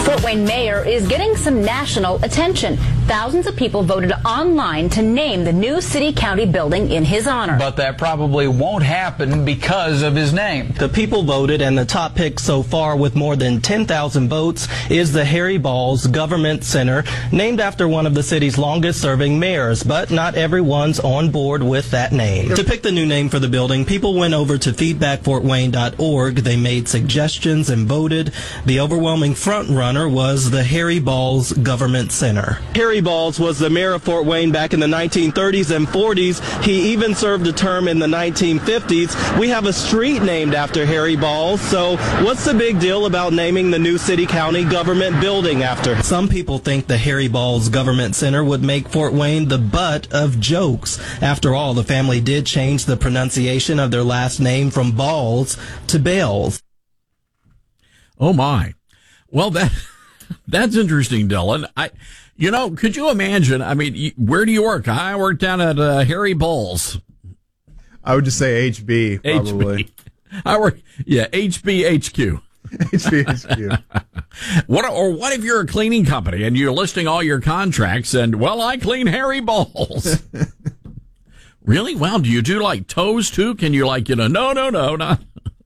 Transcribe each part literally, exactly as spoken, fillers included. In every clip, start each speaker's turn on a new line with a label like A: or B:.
A: Fort Wayne mayor is getting some national attention. Thousands of people voted online to name the new city-county building in his honor.
B: But that probably won't happen because of his name.
C: The people voted, and the top pick so far with more than ten thousand votes is the Harry Balls Government Center, named after one of the city's longest-serving mayors. But not everyone's on board with that name. To pick the new name for the building, people went over to feedback fort wayne dot org. They made suggestions and voted. The overwhelming front runner was the Harry Balls Government Center. Harry Balls was the mayor of Fort Wayne back in the nineteen thirties and forties. He even served a term in the nineteen fifties. We have a street named after Harry Balls, so what's the big deal about naming the new city-county government building after? Some people think the Harry Balls Government Center would make Fort Wayne the butt of jokes. After all, the family did change the pronunciation of their last name from Balls to Bells.
D: Oh, my. Well, that that's interesting, Dylan. I, you know, could you imagine? I mean, where do you work? I work down at uh, Harry Balls.
E: I would just say H B, probably.
D: H B. I work, yeah, H B H Q.
E: H B H Q.
D: What, or what if you're a cleaning company and you're listing all your contracts and, well, I clean Harry Balls. Really? Wow. Do you do like toes too? Can you like, you know, no, no, no, not.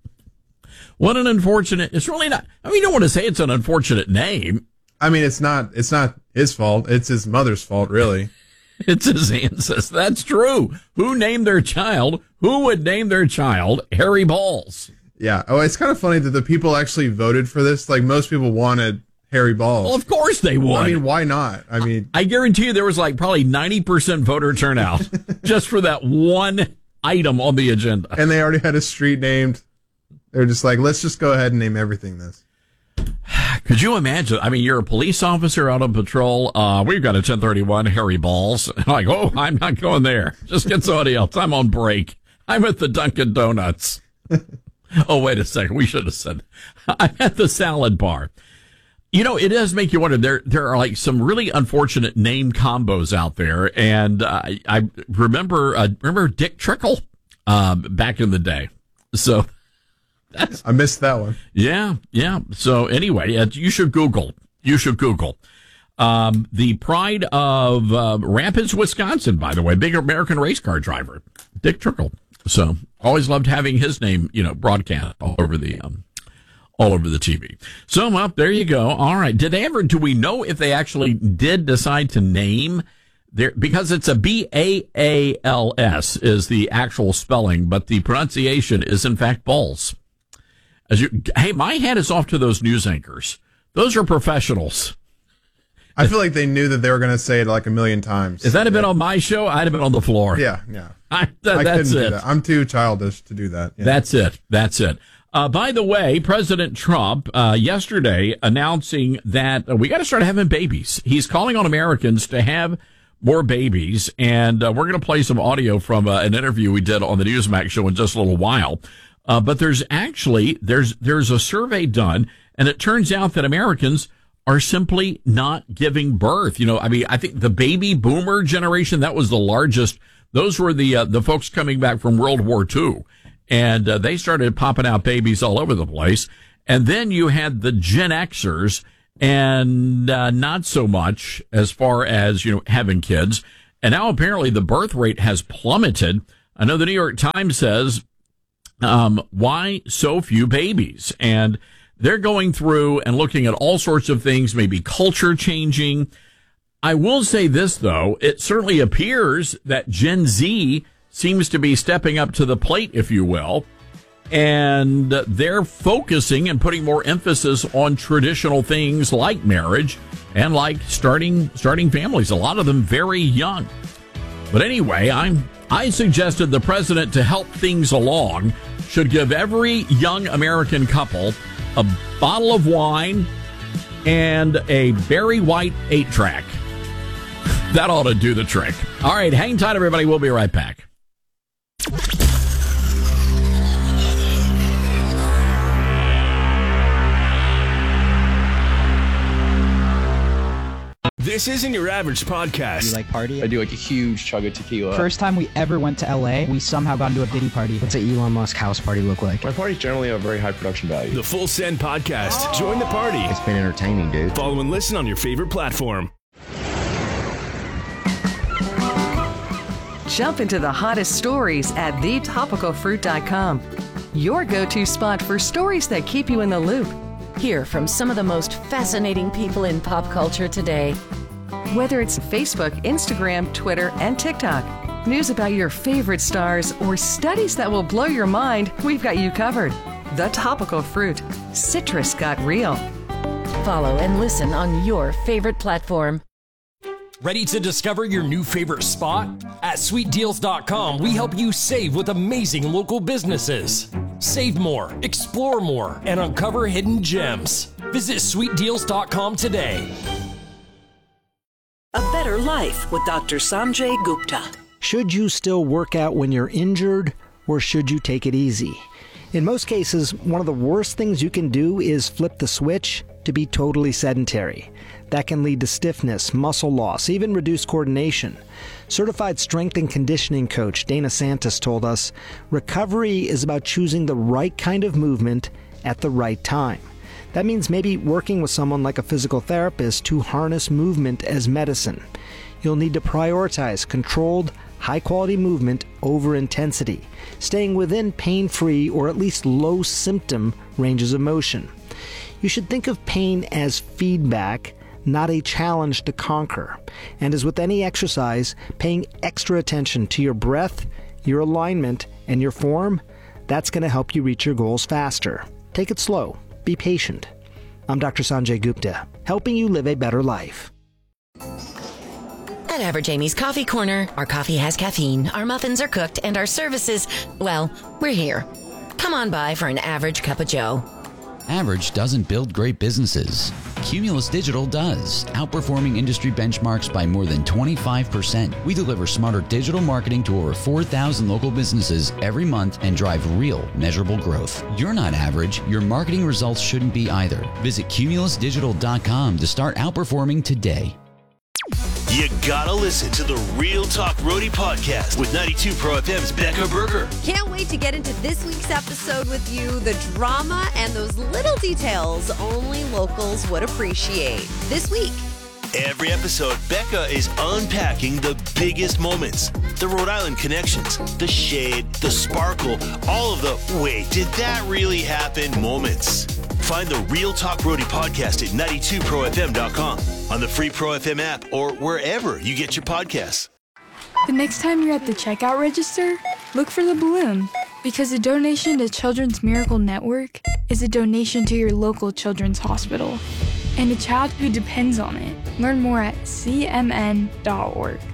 D: What an unfortunate, it's really not, I mean, you don't want to say it's an unfortunate name.
E: I mean, it's not, it's not his fault. It's his mother's fault, really.
D: It's his ancestors. That's true. Who named their child? Who would name their child Harry Balls?
E: Yeah. Oh, it's kind of funny that the people actually voted for this. Like, most people wanted Harry Balls.
D: Well, of course they would.
E: I mean, why not? I mean,
D: I guarantee you there was like probably ninety percent voter turnout just for that one item on the agenda.
E: And they already had a street named. They're just like, let's just go ahead and name everything this.
D: Could you imagine? I mean, you're a police officer out on patrol. Uh, we've got a ten thirty-one Harry Balls. Like, oh, I'm not going there. Just get somebody else. I'm on break. I'm at the Dunkin' Donuts. Oh, wait a second. We should have said, I'm at the salad bar. You know, it does make you wonder. There, there are like some really unfortunate name combos out there. And uh, I remember, uh, remember Dick Trickle, um, back in the day. So that's,
E: I missed that one.
D: Yeah. Yeah. So anyway, uh, you should Google, you should Google, um, the pride of, uh, Rapids, Wisconsin, by the way, big American race car driver, Dick Trickle. So always loved having his name, you know, broadcast all over the, um, all over the T V. So, well, there you go. All right. Did they ever, do we know if they actually did decide to name their, because it's a B A A L S is the actual spelling, but the pronunciation is in fact Balls. As you, hey, my hat is off to those news anchors. Those are professionals.
E: I feel like they knew that they were going to say it like a million times.
D: If that had
E: yeah.
D: been on my show, I'd have been on the floor.
E: Yeah, yeah.
D: I, that,
E: I
D: that's
E: couldn't
D: it.
E: do that. I'm too childish to do that. Yeah.
D: That's it. That's it. Uh, by the way, President Trump, uh, yesterday announcing that uh, we got to start having babies. He's calling on Americans to have more babies. And uh, we're going to play some audio from uh, an interview we did on the Newsmax show in just a little while. Uh, but there's actually, there's, there's a survey done, and it turns out that Americans are simply not giving birth. You know, I mean, I think the baby boomer generation, that was the largest. Those were the, uh, the folks coming back from World War Two. And, uh, they started popping out babies all over the place. And then you had the Gen Xers and, uh, not so much as far as, you know, having kids. And now apparently the birth rate has plummeted. I know the New York Times says, um, why so few babies? And they're going through and looking at all sorts of things, maybe culture changing. I will say this, though. It certainly appears that Gen Z seems to be stepping up to the plate, if you will. And they're focusing and putting more emphasis on traditional things like marriage and like starting starting families, a lot of them very young. But anyway, I'm, I suggested the president, to help things along, should give every young American couple a bottle of wine and a Barry White eight-track. That ought to do the trick. All right, hang tight, everybody. We'll be right back.
F: This isn't your average podcast.
G: You like party?
H: I do like a huge chug of tequila.
G: First time we ever went to L A, we somehow got into a Diddy party.
I: What's an Elon Musk house party look like?
H: My parties generally have very high production value.
F: The Full Send Podcast. Oh. Join the party.
I: It's been entertaining, dude.
F: Follow and listen on your favorite platform.
J: Jump into the hottest stories at the topical fruit dot com. Your go-to spot for stories that keep you in the loop. Hear from some of the most fascinating people in pop culture today. Whether it's Facebook, Instagram, Twitter, and TikTok, news about your favorite stars, or studies that will blow your mind, we've got you covered. The Topical Fruit. Citrus got real. Follow and listen on your favorite platform.
K: Ready to discover your new favorite spot? At sweet deals dot com, we help you save with amazing local businesses. Save more, explore more, and uncover hidden gems. Visit sweet deals dot com today.
L: A Better Life with Doctor Sanjay Gupta.
M: Should you still work out when you're injured, or should you take it easy? In most cases, one of the worst things you can do is flip the switch to be totally sedentary. That can lead to stiffness, muscle loss, even reduced coordination. Certified strength and conditioning coach Dana Santos told us, recovery is about choosing the right kind of movement at the right time. That means maybe working with someone like a physical therapist to harness movement as medicine. You'll need to prioritize controlled, high-quality movement over intensity, staying within pain-free or at least low-symptom ranges of motion. You should think of pain as feedback, not a challenge to conquer. And as with any exercise, paying extra attention to your breath, your alignment, and your form, that's going to help you reach your goals faster. Take it slow. Be patient. I'm Doctor Sanjay Gupta, helping you live a better life.
N: At Average Amy's Coffee Corner, our coffee has caffeine, our muffins are cooked, and our services, well, we're here. Come on by for an average cup of joe.
O: Average doesn't build great businesses. Cumulus Digital does, outperforming industry benchmarks by more than twenty-five percent. We deliver smarter digital marketing to over four thousand local businesses every month and drive real, measurable growth. You're not average. Your marketing results shouldn't be either. Visit cumulus digital dot com to start outperforming today.
P: You gotta listen to the Real Talk Roadie podcast with ninety-two Pro F M's Becca Berger.
Q: Can't wait to get into this week's episode with you. The drama and those little details only locals would appreciate. This week.
P: Every episode, Becca is unpacking the biggest moments, the Rhode Island connections, the shade, the sparkle, all of the wait, did that really happen moments. Find the Real Talk Roadie podcast at ninety-two pro f m dot com, on the free Pro F M app, or wherever you get your podcasts.
R: The next time you're at the checkout register, look for the balloon, because a donation to Children's Miracle Network is a donation to your local children's hospital and a child who depends on it. Learn more at c m n dot org.